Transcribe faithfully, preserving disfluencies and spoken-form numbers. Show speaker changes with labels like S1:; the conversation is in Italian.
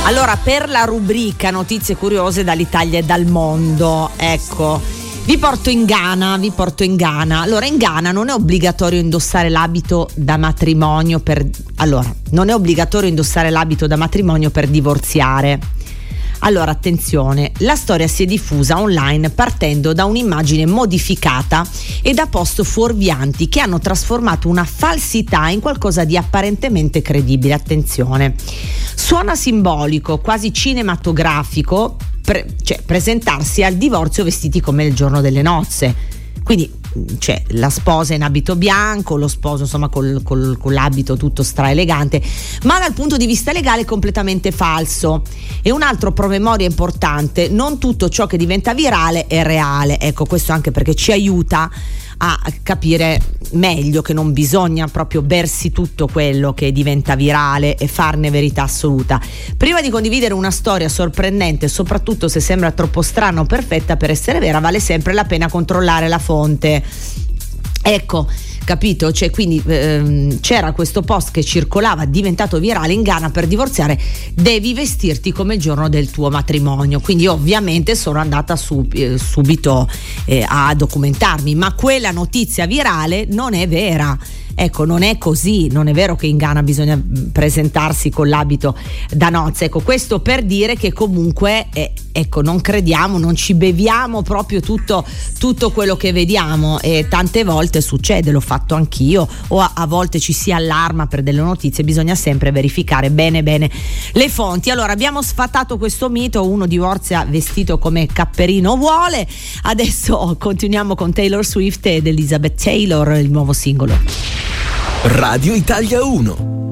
S1: Allora, per la rubrica notizie curiose dall'Italia e dal mondo, ecco, vi porto in Ghana, vi porto in Ghana. Allora, in Ghana non è obbligatorio indossare l'abito da matrimonio per allora, non è obbligatorio indossare l'abito da matrimonio per divorziare. Allora, attenzione, la storia si è diffusa online partendo da un'immagine modificata e da post fuorvianti che hanno trasformato una falsità in qualcosa di apparentemente credibile. Attenzione, suona simbolico, quasi cinematografico, pre- cioè presentarsi al divorzio vestiti come il giorno delle nozze. Quindi c'è la sposa in abito bianco, lo sposo insomma col, col, con l'abito tutto straelegante, ma dal punto di vista legale è completamente falso. E un altro promemoria importante: non tutto ciò che diventa virale è reale. Ecco, questo anche perché ci aiuta a capire meglio che non bisogna proprio bersi tutto quello che diventa virale e farne verità assoluta. Prima di condividere una storia sorprendente, soprattutto se sembra troppo strana o perfetta per essere vera, vale sempre la pena controllare la fonte. Ecco, capito? Cioè, quindi ehm, c'era questo post che circolava, diventato virale in Ghana: per divorziare devi vestirti come il giorno del tuo matrimonio. Quindi ovviamente sono andata su, eh, subito eh, a documentarmi, ma quella notizia virale non è vera. Ecco, non è così, non è vero che in Ghana bisogna presentarsi con l'abito da nozze. Ecco, questo per dire che comunque eh, ecco, non crediamo, non ci beviamo proprio tutto, tutto quello che vediamo, e tante volte succede, l'ho fatto anch'io, o a, a volte ci si allarma per delle notizie. Bisogna sempre verificare bene bene le fonti. Allora, abbiamo sfatato questo mito: uno divorzia vestito come Capperino vuole. Adesso continuiamo con Taylor Swift ed Elizabeth Taylor, il nuovo singolo.
S2: Radio Italia uno.